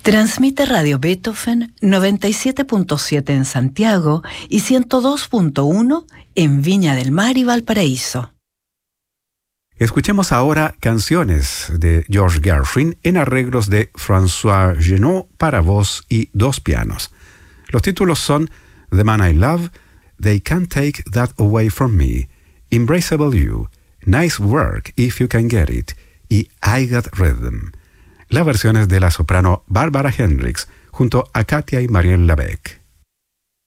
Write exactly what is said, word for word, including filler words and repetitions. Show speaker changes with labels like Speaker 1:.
Speaker 1: Transmite Radio Beethoven noventa y siete punto siete en Santiago y ciento dos punto uno en Viña del Mar y Valparaíso.
Speaker 2: Escuchemos ahora canciones de George Gershwin en arreglos de François Genot para voz y dos pianos. Los títulos son The Man I Love, They Can't Take That Away From Me, Embraceable You, Nice Work If You Can Get It y I Got Rhythm. La versión es de la soprano Barbara Hendricks junto a Katia y Marielle Labec.